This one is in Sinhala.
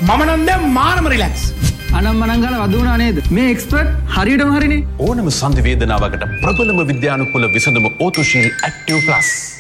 මම නම් දැන් මානම රිලැක්ස්. අනම්මනම් ගාලා වද වුණා නේද? මේ එක්ස්පර්ට් හරියටම හරිනේ. ඕනම සංධි වේදනාවකට ප්‍රබලම විද්‍යානුකූල විසඳුම ඕතුශීල් ඇක්ටිව් ප්ලස්.